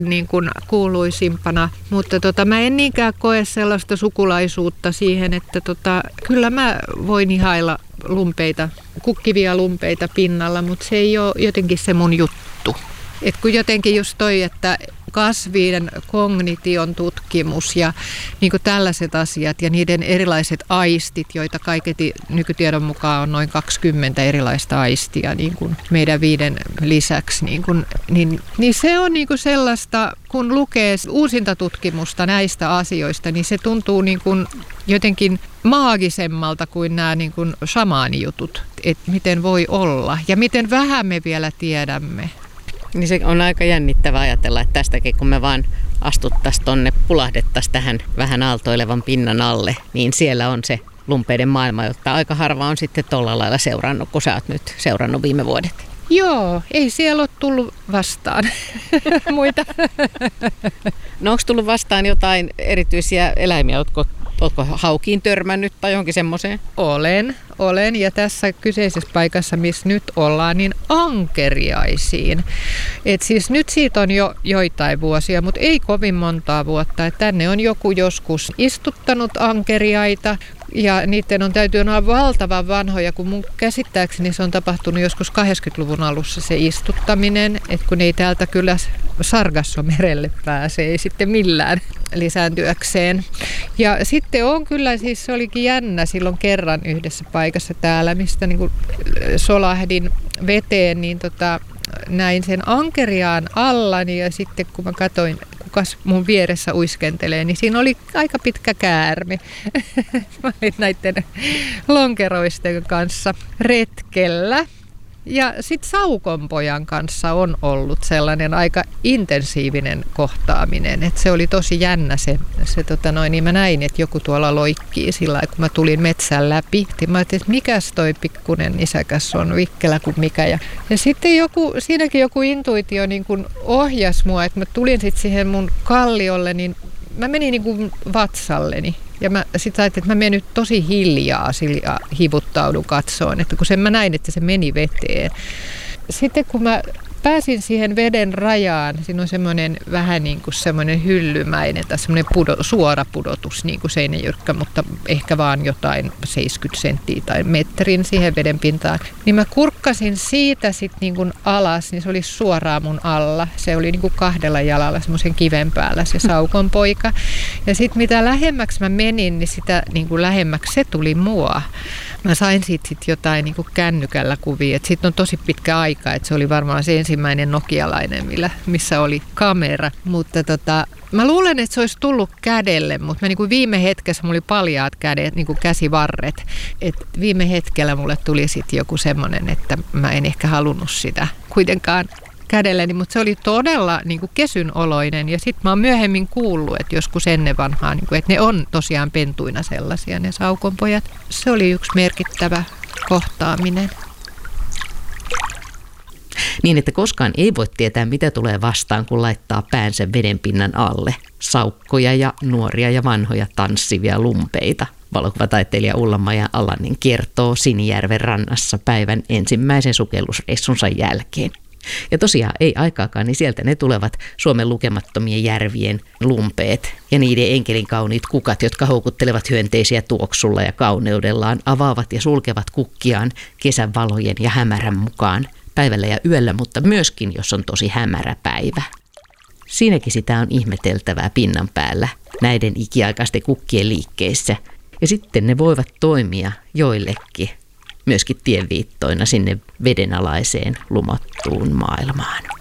niin kuin kuuluisimpana, mutta mä en niinkään koe sellaista sukulaisuutta siihen, että kyllä mä voin ihailla lumpeita, kukkivia lumpeita pinnalla, mutta se ei ole jotenkin se mun juttu. Et kun jotenkin just toi, että kasvien kognition tutkimus ja niin kuin tällaiset asiat ja niiden erilaiset aistit, joita kaiketi nykytiedon mukaan on noin 20 erilaista aistia niin kuin meidän 5 lisäksi, niin se on niin kuin sellaista, kun lukee uusinta tutkimusta näistä asioista, niin se tuntuu niin kuin jotenkin maagisemmalta kuin nämä niin kuin shamaanijutut, että miten voi olla ja miten vähän me vielä tiedämme. Niin se on aika jännittävää ajatella, että tästäkin kun me vaan astuttaisiin tonne, pulahdettaisiin tähän vähän aaltoilevan pinnan alle, niin siellä on se lumpeiden maailma, jota aika harva on sitten tolla lailla seurannut, kun sä oot nyt seurannut viime vuodet. Joo, ei siellä ole tullut vastaan muita. No onko tullut vastaan jotain erityisiä eläimiä, ootko haukiin törmännyt tai johonkin semmoiseen? Olen ja tässä kyseisessä paikassa, missä nyt ollaan, niin ankeriaisiin. Et siis nyt siitä on jo joitain vuosia, mutta ei kovin montaa vuotta. Et tänne on joku joskus istuttanut ankeriaita ja niiden on täytyy olla valtavan vanhoja, kun mun käsittääkseni se on tapahtunut joskus 80-luvun alussa se istuttaminen, että kun ei täältä kyllä Sargassomerelle pääse, ei sitten millään lisääntyäkseen. Ja sitten on kyllä, siis se olikin jännä silloin kerran yhdessä paikassa täällä, mistä niin kuin solahdin veteen, niin näin sen ankeriaan allani ja sitten kun mä katsoin, kukas mun vieressä uiskentelee, niin siinä oli aika pitkä käärme. Mä olin näiden lonkeroisten kanssa retkellä. Ja sitten Saukonpojan kanssa on ollut sellainen aika intensiivinen kohtaaminen, että se oli tosi jännä se niin mä näin, että joku tuolla loikkii sillä lailla, kun mä tulin metsän läpi. Mä ajattelin, että mikäs toi pikkunen nisäkäs on, vikkelä kuin mikä. Ja sitten siinäkin joku intuitio niin kun ohjasi mua, että mä tulin sitten siihen mun kalliolle, niin mä menin niin kuin vatsalleni. Ja mä sitten ajattelin, että mä menen nyt tosi hiljaa sillä hivuttaudun katsoon, että kun mä näin, että se meni veteen. Sitten kun mä pääsin siihen veden rajaan, siinä on semmoinen vähän niin kuin semmoinen hyllymäinen tai semmoinen suora pudotus, niin kuin Seinäjyrkkä, mutta ehkä vaan jotain 70 senttiä tai metrin siihen veden pintaan. Niin mä kurkkasin siitä sitten niin kuin alas, niin se oli suoraan mun alla. Se oli niin kuin 2 jalalla semmoisen kiven päällä se Saukonpoika. Ja sitten mitä lähemmäksi mä menin, niin sitä niin kuin lähemmäksi se tuli mua. Mä sain siitä jotain niin kuin kännykällä kuvia. Sitten on tosi pitkä aika, että se oli varmaan se ensimmäinen nokialainen, missä oli kamera. Mutta mä luulen, että se olisi tullut kädelle, mutta mä niin kuin viime hetkessä mulla oli paljaat kädet, niin kuin käsivarret. Et viime hetkellä mulle tuli sitten joku semmoinen, että mä en ehkä halunnut sitä kuitenkaan kädelleni, mutta se oli todella niin kuin kesyn oloinen. Ja sitten mä oon myöhemmin kuullut, että joskus ennen vanhaa, niin kuin, että ne on tosiaan pentuina sellaisia, ne saukonpojat. Se oli yksi merkittävä kohtaaminen. Niin, että koskaan ei voi tietää, mitä tulee vastaan, kun laittaa päänsä vedenpinnan alle. Saukkoja ja nuoria ja vanhoja tanssivia lumpeita. Valokuvataiteilija Ulla-Maja Alanen kertoo Sinijärven rannassa päivän ensimmäisen sukellusreissunsa jälkeen. Ja tosiaan ei aikaakaan, niin sieltä ne tulevat Suomen lukemattomien järvien lumpeet ja niiden enkelinkauniit kukat, jotka houkuttelevat hyönteisiä tuoksulla ja kauneudellaan, avaavat ja sulkevat kukkiaan kesän valojen ja hämärän mukaan päivällä ja yöllä, mutta myöskin jos on tosi hämärä päivä. Siinäkin sitä on ihmeteltävää pinnan päällä näiden ikiaikaisten kukkien liikkeissä ja sitten ne voivat toimia joillekin myöskin tienviittoina sinne vedenalaiseen lumottuun maailmaan.